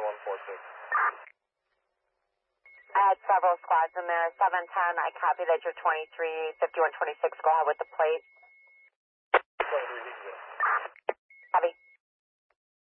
7146. I had several squads in there. 710, I copy that you're 23, 5126. Go ahead with the plate.